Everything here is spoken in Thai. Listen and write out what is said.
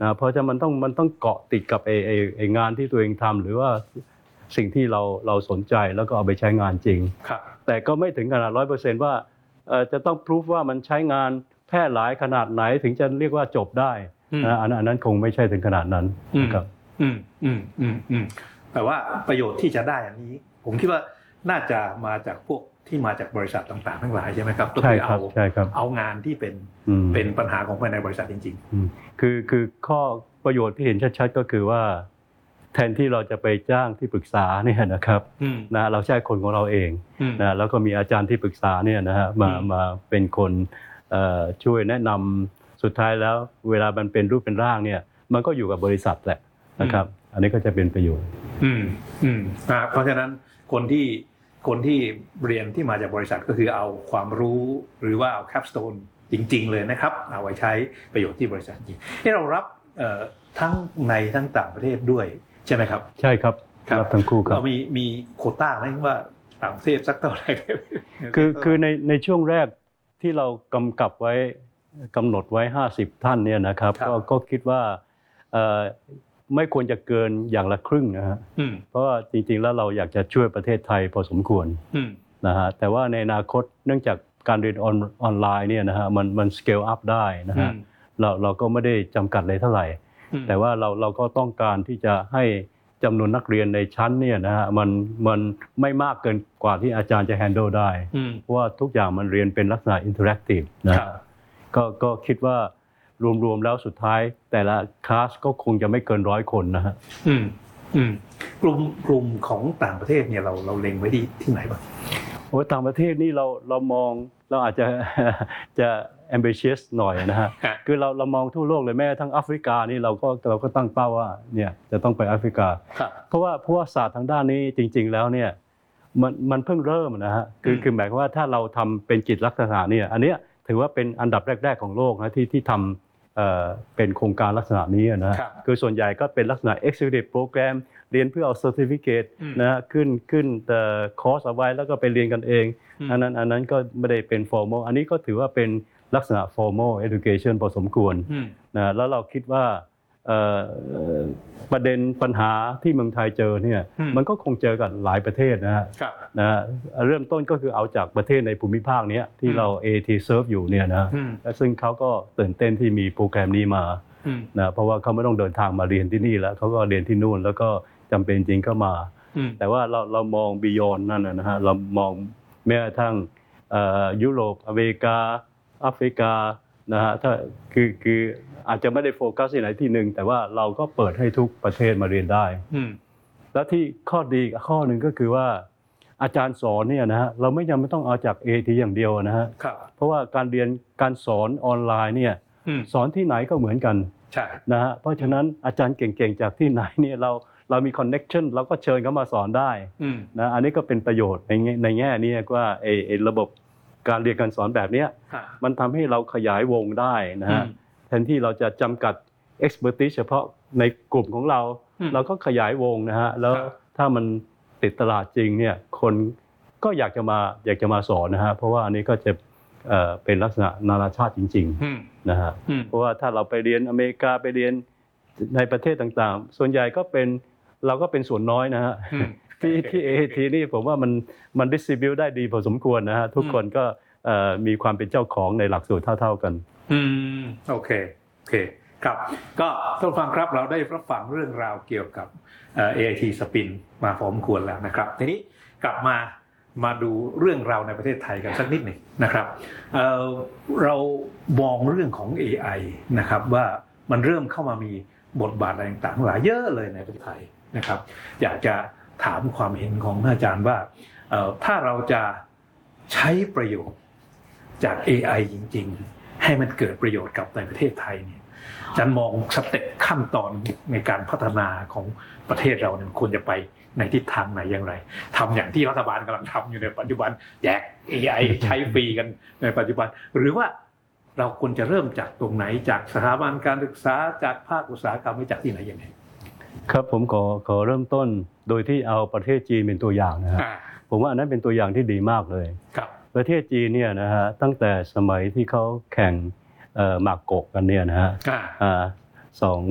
นะเพราะฉะนั้นมันต้องเกาะติดกับไองานที่ตัวเองทำหรือว่าสิ่งที่เราสนใจแล้วก็เอาไปใช้งานจริงแต่ก็ไม่ถึงขนาด 100% ว่าจะต้องพิสูจว่ามันใช้งานแพร่หลายขนาดไหนถึงจะเรียกว่าจบได้นะอันนั้นคงไม่ใช่ถึงขนาดนั้นนะครับแต่ว่าประโยชน์ที่จะได้อันนี้ผมคิดว่าน่าจะมาจากพวกที่มาจากบริษัทต่างๆทั้งหลายใช่ไหมครับใช่ครับเอางานที่เป็นปัญหาของภายในบริษัทจริงๆคือข้อประโยชน์ที่เห็นชัดๆก็คือว่าแทนที่เราจะไปจ้างที่ปรึกษาเนี่ยนะครับนะเราใช้คนของเราเองนะแล้วก็มีอาจารย์ที่ปรึกษาเนี่ยนะฮะมาเป็นคนช่วยแนะนำสุดท้ายแล้วเวลามันเป็นรูปเป็นร่างเนี่ยมันก็อยู่กับบริษัทแหละนะครับอันนี้ก็จะเป็นประโยชน์เพราะฉะนั้นคนที่เรียนที่มาจากบริษัทก็คือเอาความรู้หรือว่าเอาแคปสโตนจริงๆเลยนะครับเอาไว้ใช้ประโยชน์ที่บริษัทจริงที่เรารับทั้งในทั้งต่างประเทศด้วยใช่ไหมครับใช่ครับรับทั้งคู่ครับเรามีโควต้าไหมว่าต่างประเทศสักเท่าไหร่คือในช่วงแรกที่เรากำหนดไว้50ท่านเนี่ยนะครับก็คิดว่าไม่ควรจะเกินอย่างละครึ่งนะฮะเพราะว่าจริงๆแล้วเราอยากจะช่วยประเทศไทยพอสมควรนะฮะแต่ว่าในอนาคตเนื่องจากการเรียนออนไลน์เนี่ยนะฮะมันสเกลอัพได้นะฮะเราก็ไม่ได้จำกัดเลยเท่าไหร่แต่ว่าเราก็ต้องการที่จะให้จำนวนนักเรียนในชั้นเนี่ยนะฮะมันไม่มากเกินกว่าที่อาจารย์จะ handle ได้เพราะว่าทุกอย่างมันเรียนเป็นลักษณะ interactive นะก็คิดว่ารวมๆแล้วสุดท้ายแต่ละคลาสก็คงจะไม่เกิน100 คนนะฮะกลุ่มของต่างประเทศเนี่ยเราเล็งไว้ที่ไหนบ้างโอ้ต่างประเทศนี่เรามองเราอาจจะ ambitious หน่อยนะฮะคือเรามองทั่วโลกเลยแม้ทั้งแอฟริกานี่เราก็ตั้งเป้าว่าเนี่ยจะต้องไปแอฟริกาเพราะว่าศาสตร์ทางด้านนี้จริงๆแล้วเนี่ยมันเพิ่งเริ่มนะฮะคือหมายความว่าถ้าเราทำเป็นจิตลักษณะเนี่ยอันเนี้ยถือว่าเป็นอันดับแรกๆของโลกนะที่ทำเป็นโครงการลักษณะนี้นะคือส่วนใหญ่ก็เป็นลักษณะ executive program เรียนเพื่อเอา certificate นะฮะขึ้นคอร์สเอาไว้แล้วก็ไปเรียนกันเองอันนั้นก็ไม่ได้เป็น formal อันนี้ก็ถือว่าเป็นลักษณะ formal education พอสมควรนะแล้วเราคิดว่าประเด็นปัญหาที่เมืองไทยเจอเนี่ยมันก็คงเจอกันหลายประเทศนะฮะเริ่มต้นก็คือเอาจากประเทศในภูมิภาคนี้ที่เรา AT serve อยู่เนี่ยนะซึ่งเขาก็ตื่นเต้นที่มีโปรแกรมนี้มานะเพราะว่าเขาไม่ต้องเดินทางมาเรียนที่นี่แล้วเขาก็เรียนที่นู่นแล้วก็จำเป็นจริงก็มาแต่ว่าเรามอง beyond นั่นนะฮะเรามองแม้กระทั่งยุโรปอเมริกาแอฟริกานะฮะถ้าคืออาจจะไม่ได้โฟกัสที่ไหนที่หนึ่งแต่ว่าเราก็เปิดให้ทุกประเทศมาเรียนได้แล้วที่ข้อดีข้อหนึ่งก็คือว่าอาจารย์สอนเนี่ยนะฮะเราไม่จำเป็นต้องเอาจาก AT อย่างเดียวนะฮะเพราะว่าการสอนออนไลน์เนี่ยสอนที่ไหนก็เหมือนกันนะฮะเพราะฉะนั้นอาจารย์เก่งๆจากที่ไหนเนี่ยเรามีคอนเนคชั่นเราก็เชิญเขามาสอนได้นะอันนี้ก็เป็นประโยชน์ในแง่นี้ว่าระบบการเรียนการสอนแบบนี้มันทำให้เราขยายวงได้นะฮะแทนที่เราจะจำกัด expertise เฉพาะในกลุ่มของเราก็ขยายวงนะฮะแล้วถ้ามันติดตลาดจริงเนี่ยคนก็อยากจะมาสอนนะฮะเพราะว่าอันนี้ก็จะเป็นลักษณะนานาชาติจริงๆนะฮะเพราะว่าถ้าเราไปเรียนอเมริกาไปเรียนในประเทศต่างๆส่วนใหญ่เราก็เป็นส่วนน้อยนะฮะที่ AT นี่ผมว่ามัน distribute ได้ดีพอสมควรนะฮะทุกคนก็มีความเป็นเจ้าของในหลักสูตรเท่าๆกันโอเคครับก็ท่านฟังครับเราได้รับฟังเรื่องราวเกี่ยวกับAIT Spin มาพอสมควรแล้วนะครับทีนี้กลับมาดูเรื่องราวในประเทศไทยกันสักนิดหนึ่งนะครับเรามองเรื่องของ AI นะครับว่ามันเริ่มเข้ามามีบทบาทอะไรต่างๆหลายเยอะเลยในประเทศไทยนะครับอยากจะถามความเห็นของอาจารย์ว่าถ้าเราจะใช้ประโยชน์จาก AI จริงๆให้มันเกิดประโยชน์กับในประเทศไทยเนี่ยอาจารย์มองสเต็ปขั้นตอนในการพัฒนาของประเทศเราเนี่ยควรจะไปในทิศทางไหนอย่างไรทำอย่างที่รัฐบาลกำลังทำอยู่ในปัจจุบันแจก AI ใช้ฟรีกันในปัจจุบันหรือว่าเราควรจะเริ่มจากตรงไหนจากสถาบันการศึกษาจากภาคอุตสาหกรรมหรือจากที่ไหนยังไงครับผมขอเริ่มต้นโดยที่เอาประเทศจีนเป็นตัวอย่างนะฮะผมว่าอันนั้นเป็นตัวอย่างที่ดีมากเลยประเทศจีนเนี่ยนะฮะตั้งแต่สมัยที่เขาแข่งหมากโกะกันเนี่ยนะฮะ